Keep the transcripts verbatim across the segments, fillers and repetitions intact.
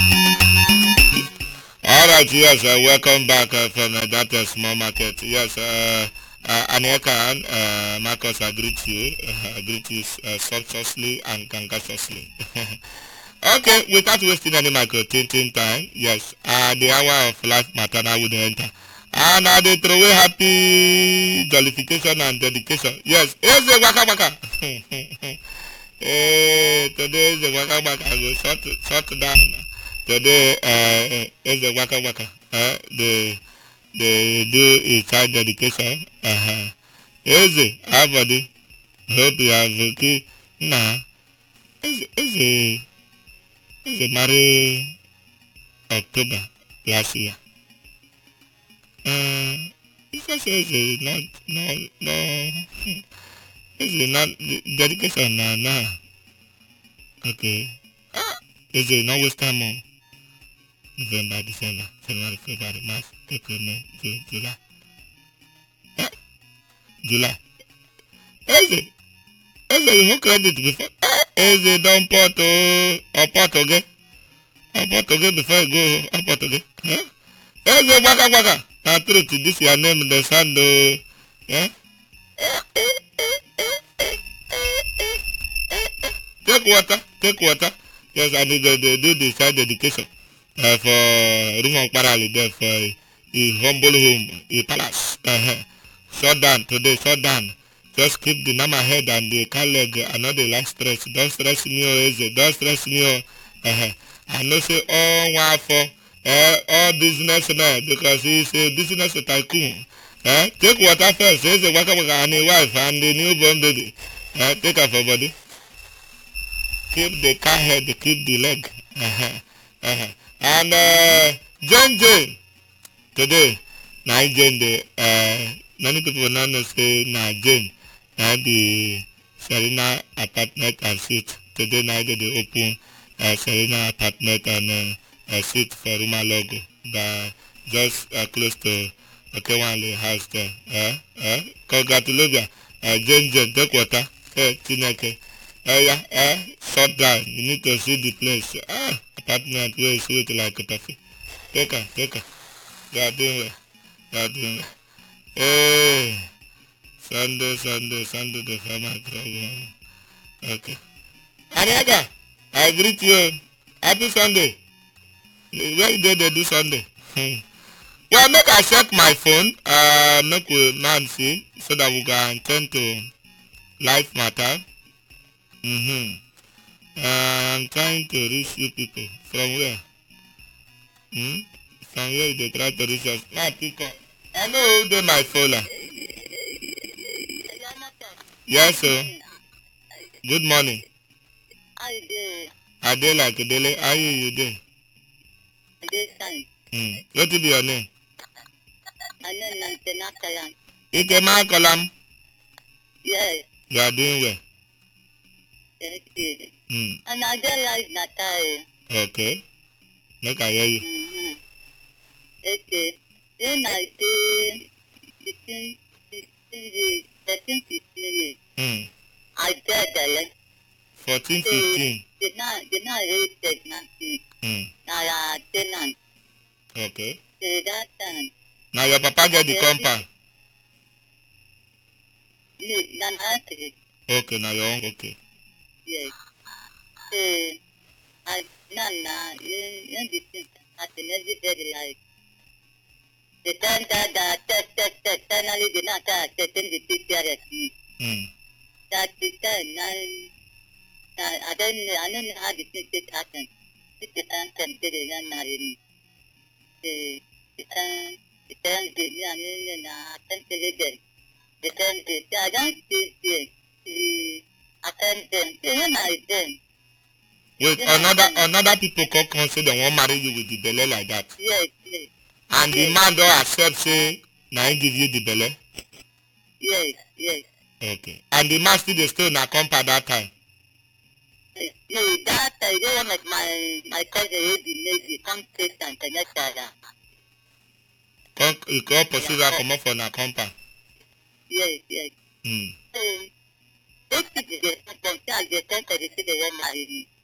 All right, yes, uh, welcome back uh, from uh, that uh, small market. Yes, uh, uh, Aneka, uh, Marcus, I greet you. Uh, I greet you uh, sumptuously and congratiously. Okay, without wasting any micro tinting time, yes, uh, the hour of life matter now would enter. And uh, they throw away happy jollification and dedication. Yes, here's the waka waka. Eh, today is the waka waka. I go shut, shut down. Today uh, is the waka waka. Uh, the they do a child dedication. Uh-huh. Eze, everybody, hope you have okay. Nah, Eze, Eze, Eze marry October last year. Uh, because Eze not, no, no, Eze not dedication now, nah. Okay. Ah, Eze not waste time on November, December, January, February, March, April, May, June, July. Eh, July. Eze, Eze, you credit before. Eze don pot o, or pot again. Or pot again before you go, or pot again. Huh? Eze waka waka. Na truth, this your name, the sand o. Yeah? Take water, take water. Yes, I need to do the child education. Uh, for Rumon Parali, there for a humble home, a palace. Uh-huh. Shut down today, shut down. Just keep the number head and the car leg. I know they like stress. Don't stress me, oh, Eze. Don't stress me, oh. Uh-huh. I know say all one for uh, all businessmen because he's a business tycoon. Uh, take water first. Eze waka waka and a wife and the newborn baby. Uh, take her for body. Keep the car head, keep the leg. Uh-huh. Uh-huh. And uh, Jane Jane today, na Jane the uh, many people now know say na Jane na the Serena apartment and suite. Today na they dey open uh, Serena apartment and uh, uh, suite for Ruma logo, but just uh, close to Okewanle house there. Uh, uh, congratulations, uh, Jane Jane take water. Hey, Chineke. Uh, yeah, uh, shut down. You need to see the place. Ah, apartment where it's sweet like a toffee. Take her, take her. You are doing well. You are doing well. Hey, Sunday, Sunday, Sunday, the farmer trouble. Okay. Ariaga, I greet you. Happy Sunday. Where did they do Sunday? Hmm. Well, make I check my phone. Uh, make we man see so that we can attend to life matter. Mm-hmm. Uh, I'm trying to reach you people. From where? Hmm? From where they try to reach us? Now pick up. Hello, they my phone. Yes, sir. Good morning. I dey like Dele. How you you dey? Hmm. What be your name? Ikema Kolam. Yes. You are doing well. Okay. Hmm. And I just like Natal. Okay. Make I hear you. Mm-hmm. Okay. Then I say, between sixteen, thirteen, fifteen years, Hmm. I get that. Fourteen, fifteen. Did not, did not really take nothing. Hmm. Now, I tenant. Okay. So that time, Now your papa get the compound. then I said, Okay, now your own. Okay. yes. So, I, no, no, you, you understand. I can never very like. The time that that that that that finally did not start taking the picture. Hmm. That the time I I don't know I don't know how the thing happened. It's the time can get a young married. The the time the time the young and I can't tell you then. The time the I don't see the I can't tell you I then. Wait, another another people come come say they wan marry you with the belle like that. Yes, yes. And the man don accept say na him give you the belle. Yes, yes. Okay. And the man still dey stay una compound that time. No, that I don't like my my cousin the lady come take and connect her. Come you come pursue her comot for una compound. Yes, yes. Hmm. So, this is the sometimes I get sent to the city and marry me.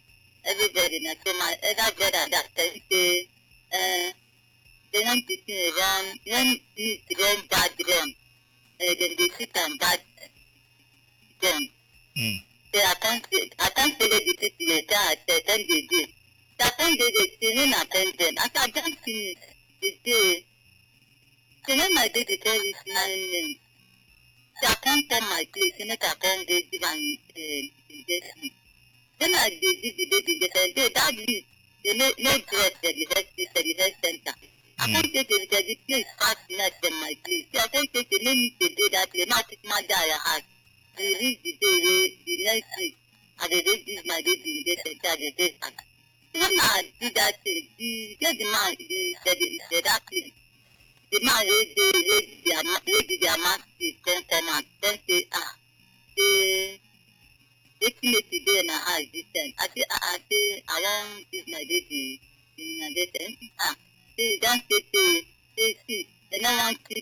everybody na so my other brother that say uh they want to see them then need them bad them uh, then they sit and bad them. Mm. They I can't say I can't say that the people that attend the day. That attend the day, they didn't attend them. I can't see the day. So when my day they tell is nine names. So I can't tell my place, you know, I can't get it and investment. Then I did the baby, they said, they that is, they made no dress at the health, the health center. I can't take it, the place fast enough than my place. So I can't take the name to do that, they might take my diet has. They read the day, the next week, and they did this my baby, they said that they did that. When I did that thing, the man, he said, he said that thing. The man read the read the amount read the amount is ten times ten say ah the eighteen eighty day and a half this time. I say ah I say around this my baby in this time ah say don't say say say see the no one sick.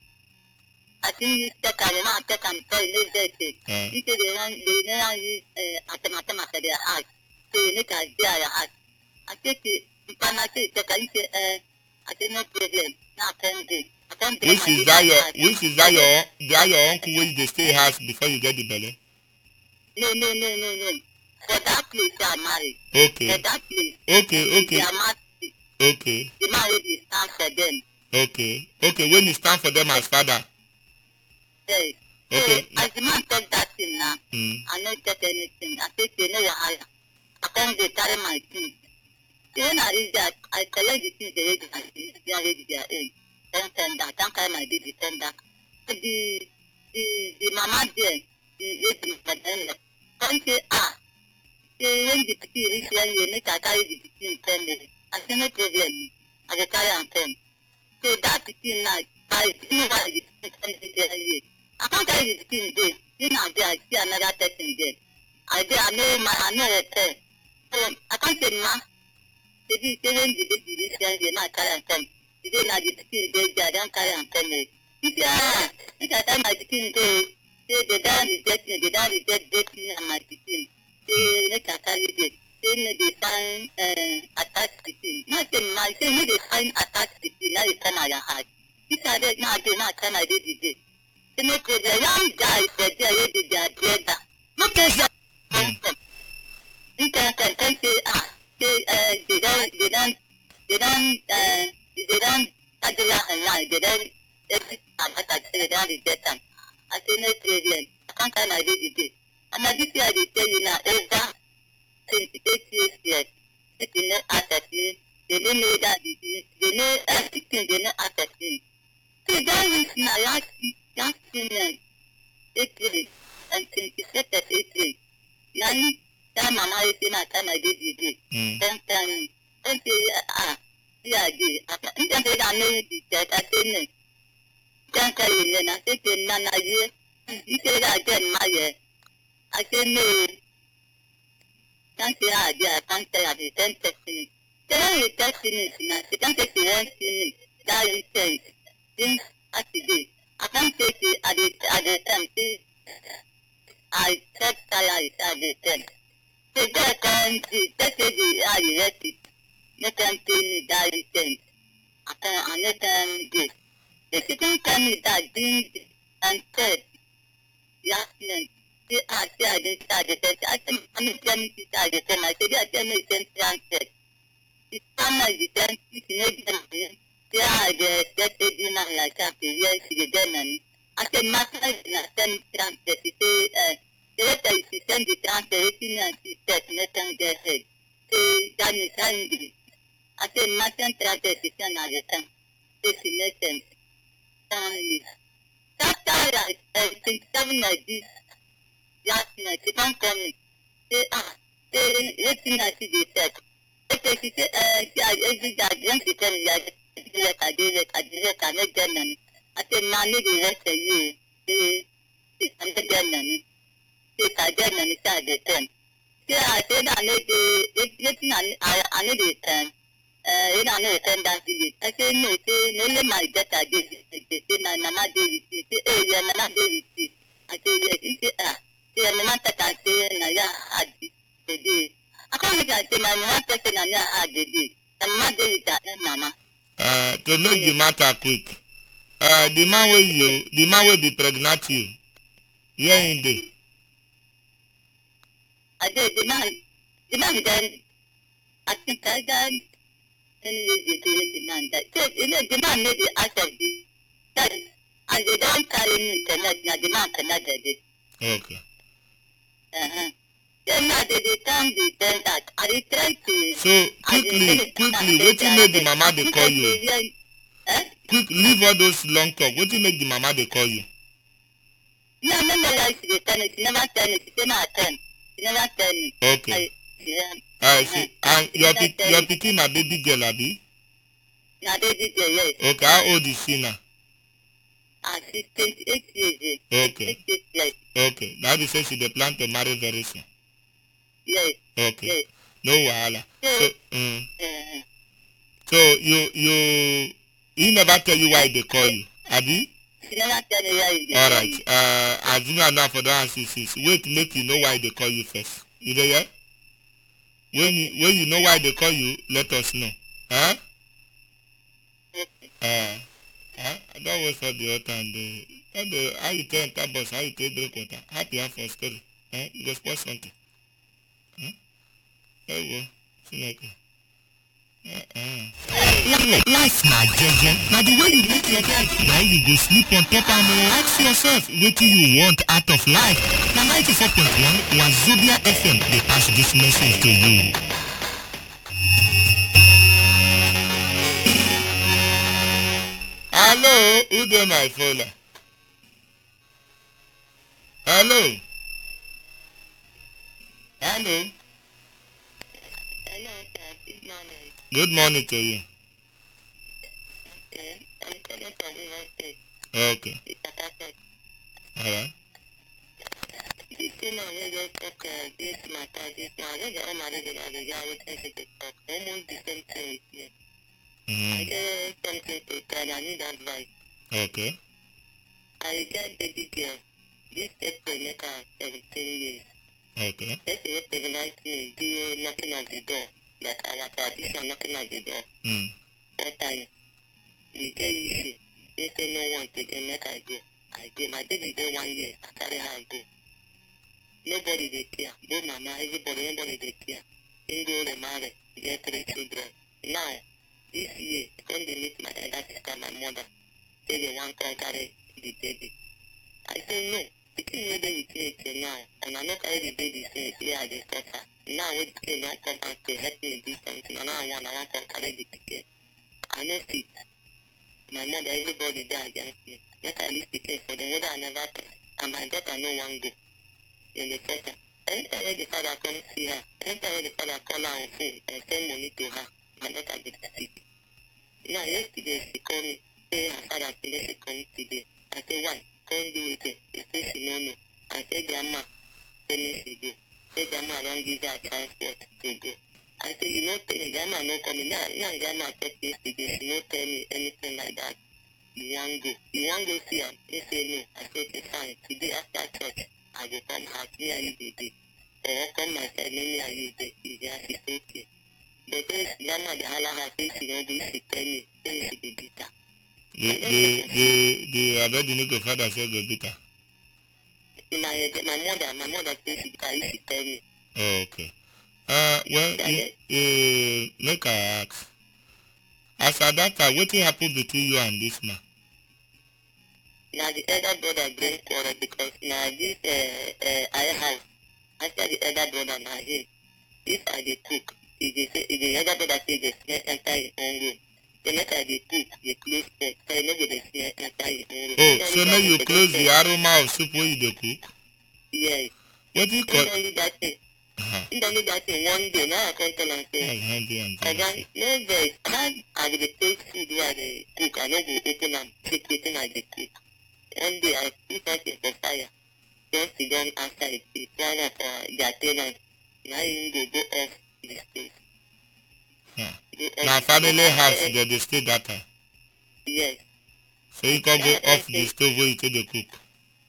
I think you take a man take and tell you this say you say the one the no one use uh mathematics their heart say you need to their heart. I say the pan I say take you say uh I say no problem. Which is that your which is that your that your uncle which they stay house before you get the belly? No, no, no, no, no. For that place they are married. Okay. For that place. Okay, okay. They are married. Okay. The marriage is stand for them. Okay. Okay, when you stand for them as father. Yes. Okay. So, as the man take that thing now, mm. I don't take anything. I say, you know, you're higher. I can't get carry my things. When I read that, I collect the things they read my things, they are ready their age. Then send that, don't carry my baby, send that. So the, the, the mama there, the lady, the then, don't say, ah, say, when the people reach here, you make I carry the pikin ten days. I say, no problem, I can carry and ten. So that pikin now, by the pikin why the pikin ten days there, I can't carry the pikin there. You know, there, I see another person there. I say, I know my, I know a ten. So I can't say, ma, Jadi seven di di di siang dia nak kaya kan. Jadi nak di sini dia jalan kaya kan ni. Jadi ah, kita tak nak di sini dia dia dia dah di sini dia dah di sini dia sama di sini. Dia nak kaya dia. Dia nak di sana atas di sini. Macam macam ni dia sana atas di sini. Nak di sana yang hal. Kita ada nak ada nak sana di di di. Semua kerja yang jai kerja yang di dia dia dah. Macam dia. Kita kan kan ah. They uh they don't they don't they don't uh they don't adela online they don't every time I say they don't reject them. I say no problem. I can't kind of did it. And I this year they tell you now Elda twenty-eight years sitting there at the they don't know that they know everything they know at the thing. So that is now last last thing April and twenty-second April. Now Time mama is in a time I did it. Then time, then ah, yeah, I did. Then they don't know that I said, then tell you, and I said, Nana, you said I get my year. I said, no, can't say I did, I can't say I did, ten testing. Then I testing it, and I said, can't take the rest in it. That is safe. Things at the day. I can't take it at the at the time. I said, I at the time. So that can see that is I read it. You can see that is things. I can understand this. The second time is that things and said, yes, they are there, they started. I think I'm telling you that I said, I said, I tell me, then said, it's not the ten, it's not the they are the that dinner like after years, the dinner. I said, Master, I send transfer, he say, uh, the letter is send the transfer, and she said, nothing there said. Say, that is handy. I said, Master, transfer, she send at the time. This is nothing. That time, I think seven like this. Last night, she can't tell me. Say, ah, say, let's see, I see the said. Okay, she said, uh, she had every day, then she tell me, I did it, I did it, I did it, I made them money. I said, man, need the rest of you. She made them money. She said, them money, she had the ten. She I said, I need the, letting I need the ten. Uh, you know, I know the ten down to it. I said, no, say, no, let my data did it. She said, no, Nana did it. She said, hey, yeah, Nana did it. I said, yes, she said, ah. She said, Nana can say, no, yeah, I did it. I can't make a thing and one person and I did it. And my day is that mama. Uh, to make the matter quick, uh, the man wey you, the man wey be pregnant you, where in dey? I did the man, the man then, I think I got, and the man that, so, you know, the man made the act of this, that, and they don't carry me connect, now the man connected it. Okay. Uh-huh. Then now they, they come, they tell that, I dey try to, So quickly, quickly, wetin make the mama dey call you? Eh? Quick, leave all those long talk. Wetin make the mama dey call you? No, no, no, like she dey tell me, she never tell me, she say na ten. She never tell me. Okay. I, yeah. Uh, so, and She your never pic, tell your me. pikin na baby girl abi? Na baby girl, yes. Okay, how old is she now? Ah, she's twenty-eight years. Okay. twenty-eight years, Okay, that is say she dey plan to marry very soon. yes. Okay, Yes. no wahala. So, Yes. um, Uh, so you you he never tell you why they call you, abi? she never tell me where you dey. All right. Uh, assume I know for that answer sis. Wait, make you know why they call you first. You know yeah? When you when you know why they call you, let us know. Huh? Uh, huh? I don't waste all the other and the and the how you tell enter bus, how you tell drink water. Happy half for story. Huh? You go spoil something. Huh? There you go. See like Uh-uh. Life na jeje. Na the way you make your bed, na you go sleep on top am o. Ask yourself wetin you want out of life. Na ninety-four point one Wazobia F M dey pass this message to you. Hello, who dey my phone? Hello. Hello. Hello, sir. Good morning. Good morning to you. Okay. I'm calling from River State. Okay. It's Attack. Alright. This thing I will just talk uh, this matter, this now. I just get married and I will take it to talk. Almost the same thing with you. I Mm. get something to tell. I need advice. Okay. I get baby girl. This April make her seventeen years. Okay. This is pregnant me, do knocking at the door. That I have tradition knocking at the door. Mm. That time, we get issue. They say no one to them, make I go. I go. My baby dey one year. I carry her go. Nobody dey care. Both mama, everybody, nobody dey care. They go remarry, get three children. Now, this year, when they meet my elder sister, my mother, say they want to carry the baby. I say no. The thing wey dey with me till now, and I no carry the baby since here I dey suffer. Now wey the pikin don come back to help me do something, and now I want I want to carry the pikin. I no fit. My mother, everybody dey against me. Make I leave pikin for them, whether I never tell. And my daughter no wan go. Then the first time. Anytime wey the father come see her, anytime wey the father call her on phone and send money to her, my daughter dey sick. Now yesterday she call me, say her father say she come today. I say why? Come do it. She say she no know. I say grandma, tell me she go. Say grandma don give her transport to go. I say you no tell me, grandma no come me. Now, now grandma talk yesterday, she no tell me anything like that. You wan go? You wan go see am? They say no. I say okay fine. Today after church, I go come house. Me and you dey dey. Or come my side, me and you dey. If they ask, she say okay. But say grandma dey holla her say she no do, she tell me say she dey beat her. The the the the Abednego father say go beat her. My my mother, my mother say she carry, she tell me. Oh, okay. Uh, well, uh, uh, make I ask. As at that time, wetin happen between you and this man? Now the elder brother bring quarrel because now this uh, uh, I house. After the elder brother now him. If I dey cook, if they say if the elder brother say they smell enter his own room. Then make I dey cook, they close door. So I no go dey smell enter his own room. Oh, so now you close the aroma of soup wey you dey cook? Yes. Wetin He call? don do that thing. Uh-huh. He don do that thing one day. Now I come tell am say, That's handy and Oga, jealousy. no vex. How I dey taste food wey I dey cook, I no go open am check wetin I dey cook. One day I put something for fire. Just sit down outside, the planner for their tenant. Now him go go off the stove. Huh. Go off Na the family stove. house Eh, eh, dem dey stay that time. Yes, So you can go Eh, eh, off the eh. stove wey you take dey cook.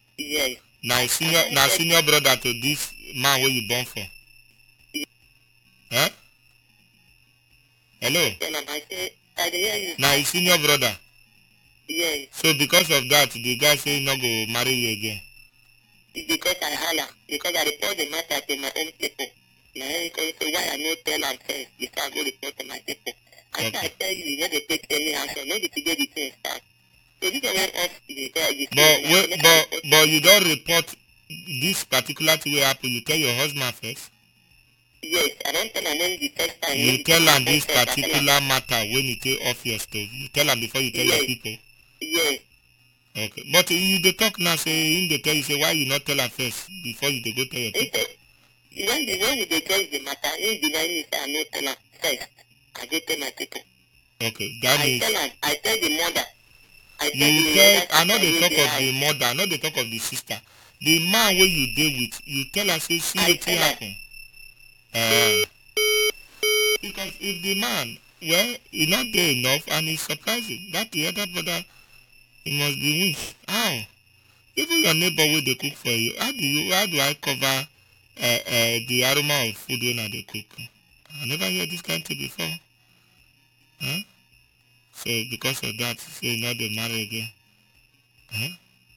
yes. Na senior na senior brother to this man wey you born for. Huh? Hello? Tell him, I say, I dey hear you. Now his senior brother. Yes. So because of that, the guy say no go marry you again. It's because I holla. Because I report the matter to my own people. My own people say, why I no tell am first before I go report to my people. I Okay. say, I tell you, you no dey take any action. No be today the thing start. So this is what else you tell you. But wait, but but you don't report this particular thing wey happen. You tell your husband first. Yes, I don't tell am when the first time. You tell am this particular matter when you take off your stove. You tell am before you tell yes. your people. Yes. Okay. But you dey talk now say him dey tell you say why you not tell am first before you dey go tell your He people. said, when the when they tell the matter, he deny me say I no tell am first. I go tell my people. Okay. That I means tell am, I tell the mother. I tell you the tell. other I know sister dey wey talk dey of house. the mother. I know dey talk of the sister. The man wey you dey with, you tell am say see I wetin tell am. happen. Uh, because if the man, well, e not dey enough and it's surprising that the other brother, he must be winch. How? Even your neighbor wey dey cook for you, how do you, how do I cover uh, uh, the aroma of food when I dey cook? I never hear this kind of thing before. Huh? So because of that, say you not dey marry again. Huh?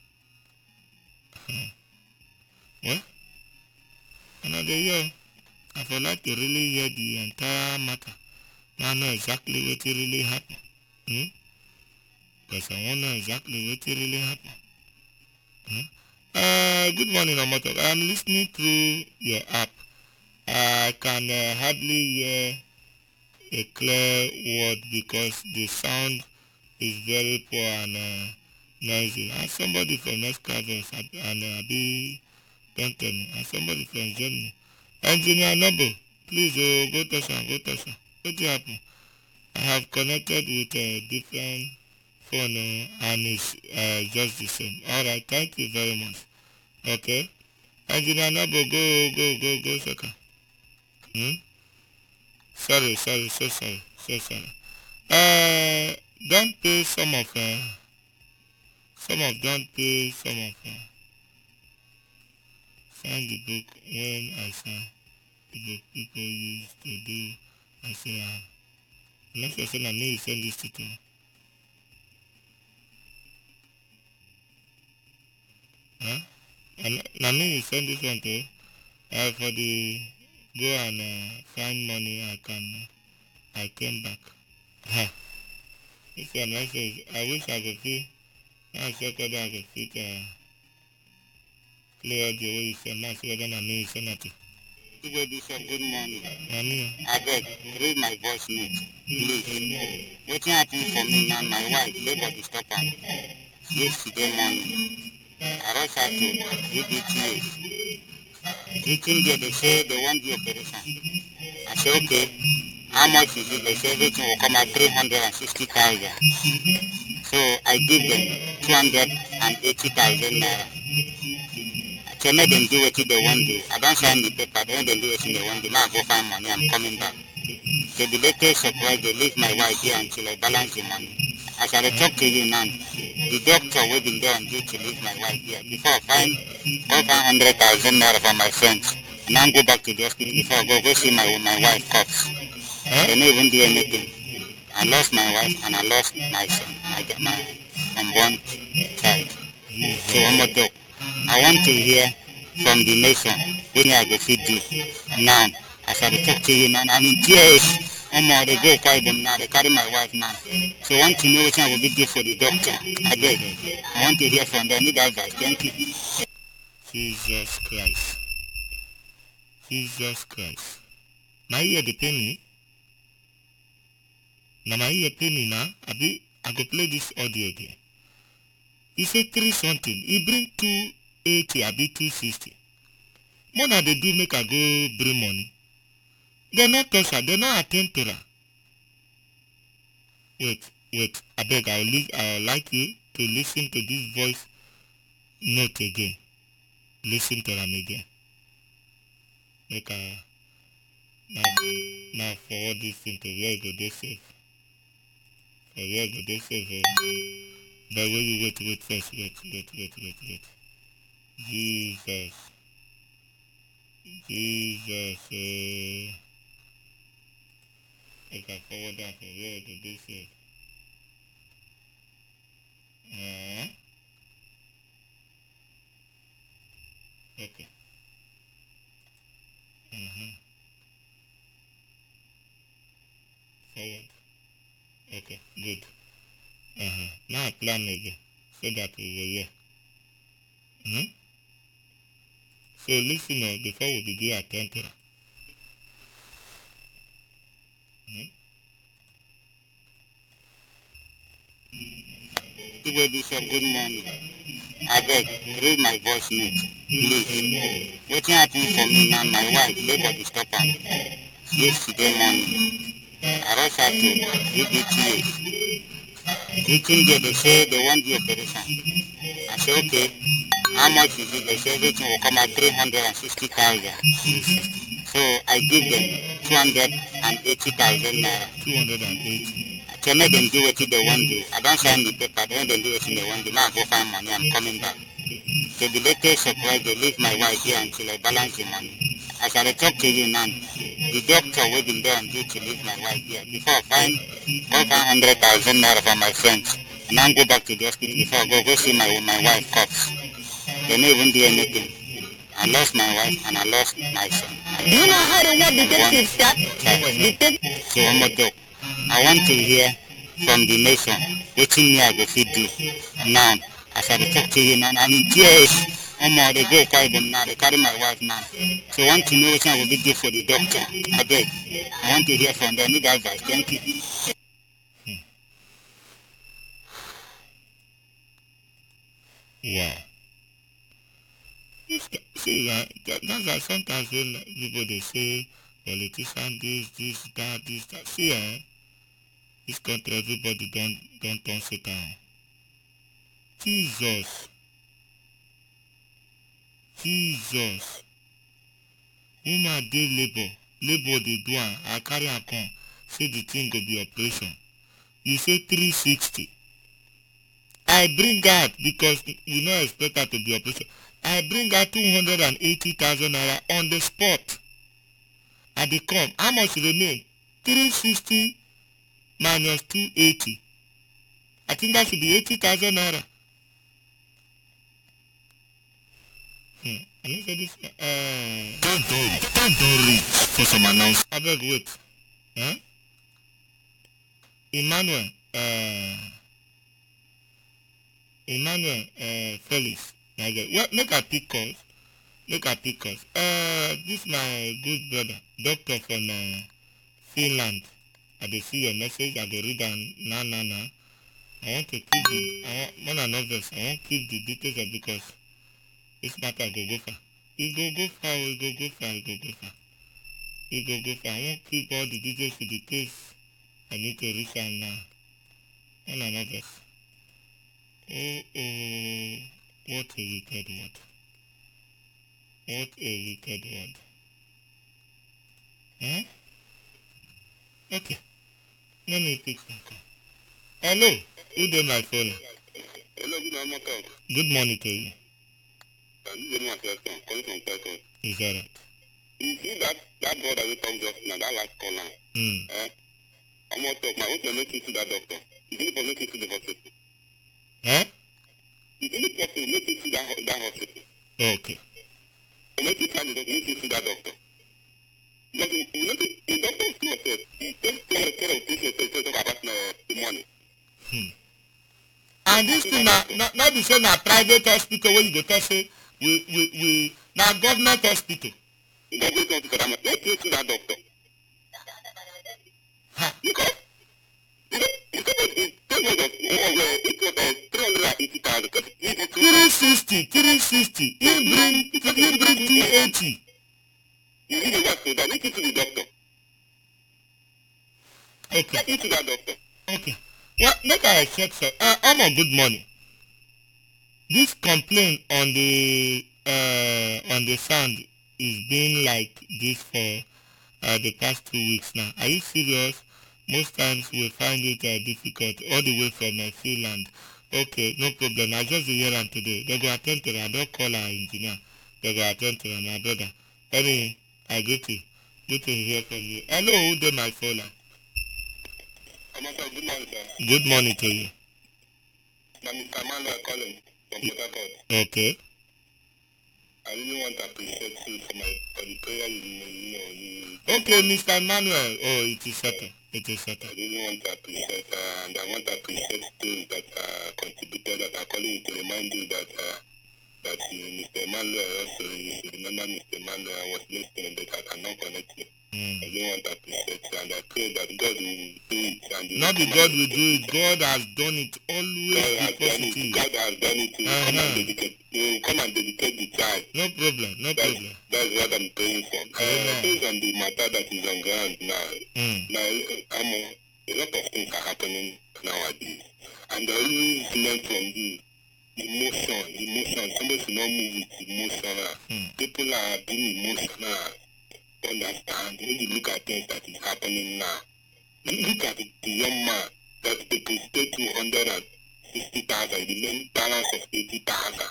Huh. Well, another year, I would like to really hear the entire matter. I know exactly what really happened. Hmm? Because I want to know exactly what really happened. Hmm? Uh, good morning, Omoto. I'm listening through your app. I can uh, hardly hear a clear word because the sound is very poor and uh, noisy. And somebody from Nescavers and uh, Abi Benton and somebody from Germany. Engineer Noble, please uh, go touch am, go touch am. What happened? I have connected with a different phone uh, and it's uh, just the same. Alright, thank you very much. Okay. Engineer Noble, go, go, go, go, second. Hmm? Sorry, sorry, so sorry, so sorry. Uh, don't pay some of, uh, some of, don't pay some of, uh, sign the book when I sign the book people used to do. I say, uh, unless I say I need to send this to you. Huh? And I need to send this one to, uh, for the, go and uh, find money I can, uh, I came back. Huh. This one message, I wish I could see, I said whether I could fit, uh, play audio where you send, now see whether I need to send it to. People do some good morning. I mean, I beg, read my voice note, please. Wetin happen for me now, my wife, labor dey stop am. Yesterday morning, I rush her to U B T A. Meeting there, they say they want the operation. I say, okay, how much is it? They say everything will come at three hundred sixty thousand. So I give them two hundred eighty thousand naira. I tell them do what they want to do. I don't sign the paper, then they do what they want to do. Now I go find money, I'm coming back. So the latest surprise, they leave my wife here until I balance the money. As I talk to you now, the doctor will be there on duty to leave my wife here. Before I find over one hundred thousand naira for my friends, and now go back to the hospital before I go, go see my, my wife cough. Huh? They don't even do anything. I lost my wife and I lost my son, my, my unborn child. So one more talk. I want to hear from the nation when I go feed you. Now, as I talk to you now, I'm in tears. I'm more, they go carry them now, they carry my wife now. So I want to know what I will be good for the doctor. I beg. I want to hear from them. I need advice. Thank you. Jesus Christ. Jesus Christ. Now you hear the penny? Now my ear penny now, I be, I go play this audio again. He say three something. He bring two eighty, I be two sixty. More than they do make I go bring money. They not touch her, they not attend to her. Wait, wait, I beg, I'll, li- I'll like you to listen to this voice note again. Listen to them again. Make I now, now forward this thing to where go they safe. For where go they safe. Oh. But wait, you wait, wait first, wait, wait, wait, wait, wait. Jesus. Jesus. Uh, I can forward that for where did they say? Uh, okay. Uh-huh. Forward. Okay, good. Uh-huh. Now plan again so that we will hear. Hmm? So listener, before we begin attention. Hmm? People Bishop, good morning. I beg, read my voice note, please. What happened for me now, my wife, nobody stop her. Yesterday morning, I rushed her to U B T A. Looking there, they say they want the operation. I said, okay, how much is it? They say everything will come at three hundred sixty thousand. So I give them two hundred eighty thousand naira. two hundred eighty. I tell them do what they want to do. I don't sign the paper. When they do what they want to do, now I go find money. I'm coming back. So the latest surprise, they leave my wife here until I balance the money. As I talk to you now, the doctor will be there and do to leave my wife here. Before I find five hundred thousand naira for my friends, and then go back to the hospital before I go, go see my, my wife cops. They don't even do anything. I lost my wife and I lost my son. Do you know how the word detective start? Detective. So one more talk. I want to hear from the nation what me I go fit do now. As I talk to you now, I'm in tears. I'm more they go carry them now. They carry my wife now. So I want to know what I will be do for the doctor. I beg. I want to hear from them. I need advice. Thank you. Hmm. Yeah. See, uh, that, that's why sometimes when people they say politician this, this, that, this, that. See, eh, this country everybody don't don't turn Satan. Jesus, Jesus. Woman dey labor, labor dey do am. I carry am come. Say the thing go be operation. You say three sixty. I bring out because we no expect her to be operation. I bring out two hundred eighty thousand naira on the spot. And they come. How much remain? three sixty minus two eighty. I think that should be eighty thousand naira. Hmm. I need to this. Uh, don't don't don't don't read for some announcement. I beg wait. Huh? Emmanuel. Uh, Emmanuel. Uh, Felix. Well, make a pick calls. Make a pick calls. Uh, this my good brother, doctor from uh, Finland. I dey see your message. I go read am now now now. I want to keep the. I want more than others. I want keep the details of because this matter go go far. E go go far. E go go far. E go go far. E go go far. I want keep all the details in the case. I need to reach am now. More than others. Oh oh, what a wicked word. What a wicked word. Huh? Okay. Let me pick some call. Hello. Who dey my phone? Hello, good morning. Good morning to you. This is my first time calling from Pecos. Is that right? You see that that boy that we talk just now, that last call now. Hmm. Eh? I'm not talking. I want to make you see that doctor. You think for make you see the hospital? Huh? You think it's possible make you see that that hospital? Okay. To make you see the doctor, make you see that doctor. But you know the, the doctor is not said. He takes care of care of patients. He talk about uh, the money. Hmm. And this thing na not not be say na private hospital where you go talk say we we we na government hospital. Government hospital that must make you see that doctor. Huh. Because you know you know the payment of uh, it was uh, three hundred and eighty thousand. Three sixty, three sixty. He bring he bring two eighty. You need to work to that. Make it to the doctor. Okay. Make it to that doctor. Okay. Well, make I check so. Uh, Omo, good morning. This complaint on the uh on the sound is being like this for uh, the past two weeks now. Are you serious? Most times we find it uh, difficult all the way from uh, Finland. Okay, no problem. I just hear am today. They go attend to them. I don't call our engineer. They go attend to them, my brother. Anyway, I get you. Good to hear from you. Hello, who dey my phone? I'm also good morning, sir. Good morning to you. I'm Mister Emmanuel calling from Port Harcourt. Okay. I really want to appreciate you for my for the prayer you, you know you. Okay, Mister Emmanuel. Oh, it is settled. It is settled. I really want to appreciate uh, and I want to appreciate those that uh, contributed that are calling you to remind you that uh, that uh, Mister Emmanuel also you should remember Mister Emmanuel. I was listening but I cannot connect you. Mm. I really want to appreciate you and I pray that God will do it and you Not will the come God and will do it. God has done it. Always God be has done it. positive. God has done it. You will come Uh-huh. and dedicate. You will come and dedicate the child. No problem. No That's, problem. that's what I'm praying for. Uh, Amen. based on the matter that is on ground now, Mm. now I'm a, a lot of things are happening nowadays, and I always learn from you. Emotion, emotion. Somebody should not move with emotional. Mm. People are being emotional. Understand? When you look at things that is happening now, you look at the, the young man that they can stay two hundred sixty thousand, the main balance of eighty thousand,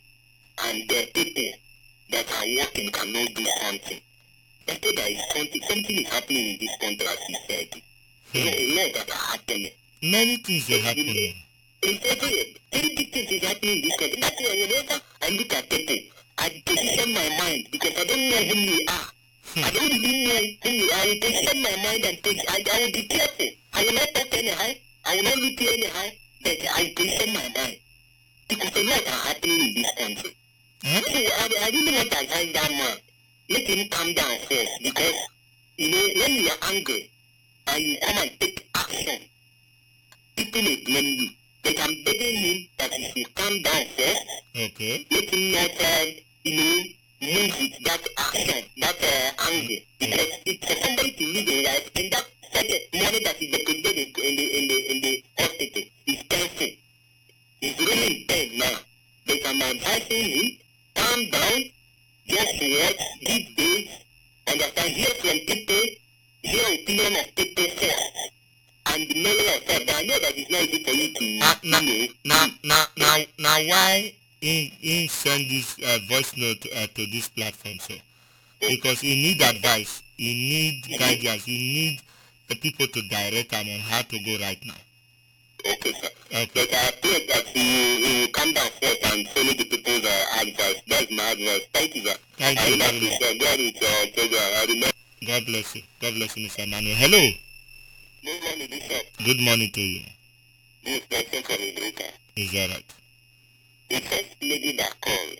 and the people that are working cannot do something. After there is something, something is happening in this country, as you said. Hmm. A lot that are happening. Many things are happening. It's everywhere. Very big things is happening in this country. That's why whenever I look at people, I position my mind because I don't know who you are. Hmm. I don't really know who you are. I will position my mind and pos- I, I will be careful. I will not talk anyhow. I will not look anyhow. But I will position my mind because a lot are happening in this country. Huh? So I, I really want to advise that man. Let him calm down first because, you know, when you are angry and you come and take action, people may blame you. But I'm begging him that he should calm down first. Okay. Let him not, uh, you know, move with that action, that uh, anger. Because it's for somebody to live a life and that certain money that is deposited in the, in the, in the, in the hospital is painful. He's really in pain now. But I'm advising him, calm down, just watch these days, understand, hear from people, hear opinion of people first, and know yourself. But I know that it's not easy for you to, Now, now, you know, now, now, now, now, why he, he send this uh, voice note uh, to this platform, sir? Because he need advice, he need guidance, he need the people to direct him on how to go right now. okay, sir. Okay. But I pray that you, you come down first and follow the people's uh, advice. That's my advice. Thank you, sir. Thank I you will very much. appreciate God with your program. I remember. God bless you. God bless you, Mister Emmanuel. Hello. Good morning, Bishop. Good morning to you. This is person from America. Is that right? The first lady that called,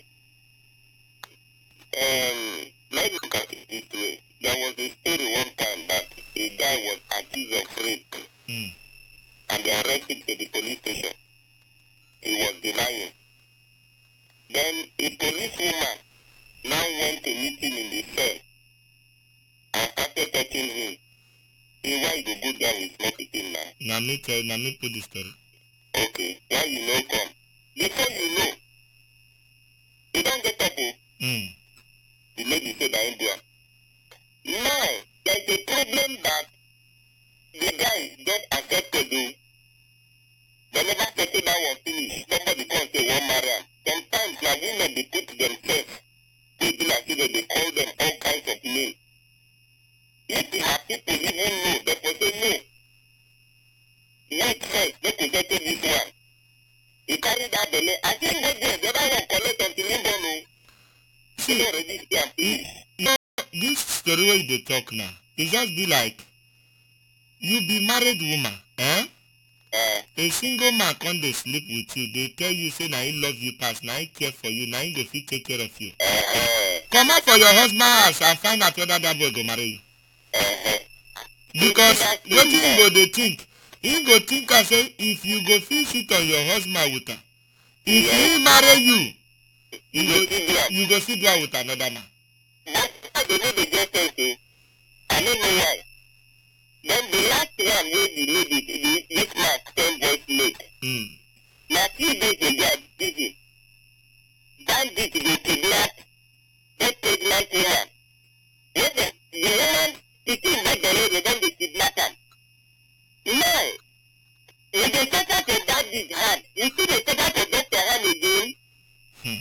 um, let's look at it this way. There was a story one time that a guy was accused of rape Mm. and they arrested at the police station. He was denying. Then a policewoman now went to meet him in the cell and started touching him. Say, why you go down with small pikin now? Now me tell, now me put the story. Okay, why you no come? Before you know, you don't get up. Oh. Mm. The lady said I ain't do am. Now, there's a problem that the guy get accepted. Oh. They never settle that one finish. Somebody come say one marry am. Sometimes na women they put themselves. They be like say they call them all kinds of names. If they have people even know, they will say no. Wait first, let me get this one. He carry that belle. I think go there, the other one collect until him don't know. See, He already see am finish. now, this story where they talk now, it just be like, you be married woman, eh? Uh, A single man come dey sleep with you, they tell you say na he love you pass, na he care for you, na he go fit take care of you. uh, uh, Come out for your husband house and find out whether that boy go marry you. uh, Because That's it, wetin yeah. he go dey think, he go think am say if you go fit sit on your husband with am, if Yeah. he marry you, you you go go see there. you go sit down with another man. That's why they know they get sense. Oh. I don't know why. Then the last one wey the lady, the, this man send voice note. Mm. Na few days ago I busy. Bandit go kidnap, take pregnant woman. Let them, the woman, pikin get belle, they don dey kidnap am. Now, we dey set out a bandit hand. We still dey set out a doctor hand again. Hmm.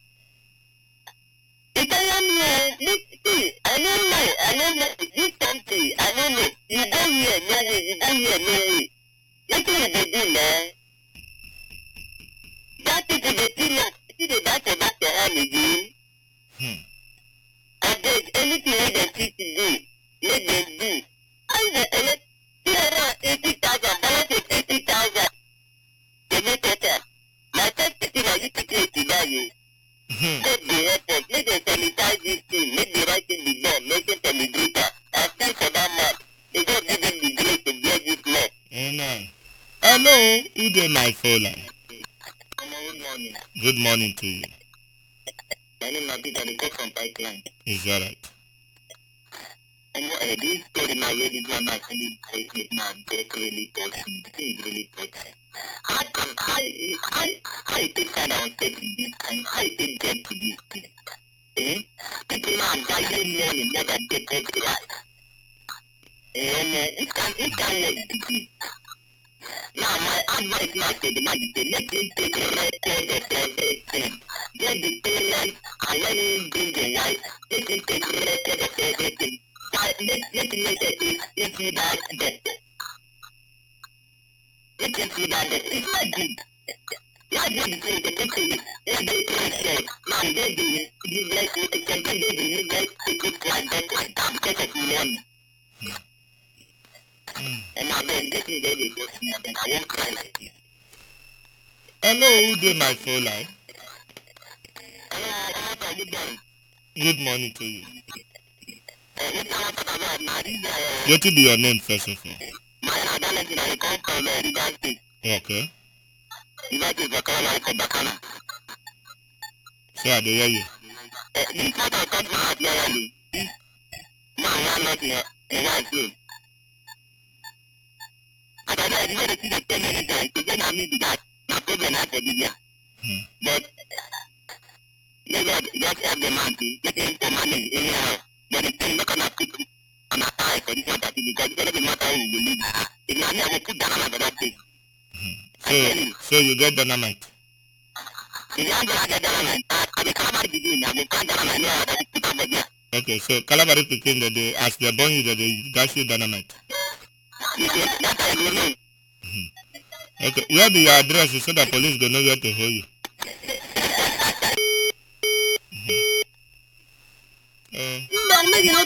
Italian man, this see, I don't know, I don't know, this country, I don't know. You go here, no way, you go here, no way. man. That is the thing. See the back of back the hand again. Hmm. I did anything they see to do. Let them do. I said, there are eighty thousand. Balance is eighty thousand. They make it. My first thing I used to do is to die. Hmm. Let the airport, let the sanitize this thing, let the right thing be done, make it from the greater. I stand for that man. They just give him the grace to bear this law. Amen. Hello, who dey my phone line? Good morning. Good morning to you. My name is Peter, the call from Pipeline. Is that right? And uh, this story now really gonna actually take it now, they really touch me. This is really touch. How can I, I, I take kind of taking this time, I take get to this thing. Eh? People are dying more and more than they take it right. And uh, it can, it can let it. Now my advice now to the man is let him take the right thing. Get the daylight, I let him bring the light, let him take the right thing. Let let let it if you that that. Let him see that it's not good. Not good to the people. They they say, man, they do you guys they can they do you guys take it like that like that take it money. And I bet this is very good. I am crying like this. Hello, who dey my phone line? Hello, how are you doing? Good morning to you. Uh, this is how I'm married. Wetin be your name first of all? My identity is I come from uh, River State. Okay. River State, I come like Bakana. So I dey hear you. Uh, this matter comes from Admiral. Now I am not here. And I do. And I know the thing that tell me is that today I mean that my problem has to be here. Hmm. But they just have the money, get into money anyhow. But the thing not gonna pick on a tie for this one that because it doesn't matter who you believe. If not, I will put down another that thing. So, so you get dynamite. If I'm gonna get down and I will come out begin, I will come down and I will put over there. Okay, so Calabari pikin that they as they born you that they dash you dynamite. You see, that's how you know. Okay, where be your address so that police go know where to hold you? Uh, Do you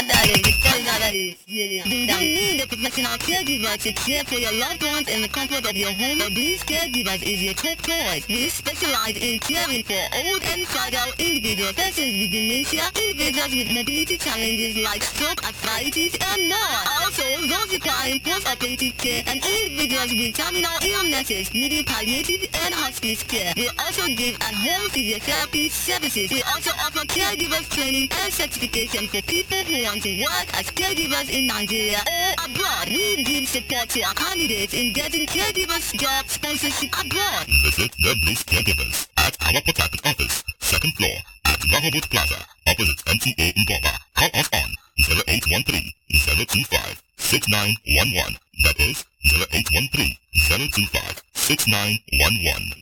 need a professional caregiver to care for your loved ones in the comfort of your home? Bliss Caregivers is your top choice. We specialize in caring for old and fragile individuals, persons with dementia, individuals with mobility challenges like stroke, arthritis, and more. Also, those requiring post-operative care and individuals with terminal illnesses needing palliative and hospice care. We also give at-home physiotherapy services. We also offer caregivers training and certification for people who want to work as caregivers in Nigeria or abroad. We give support to our candidates in getting caregivers job sponsorship abroad. Visit the Bliss Caregivers at our Port Harcourt office, second floor, at Rehoboth Plaza, opposite M T A Mboba. Call us on zero eight one three, zero two five, six nine one one. That is zero eight one three, zero two five, six nine one one.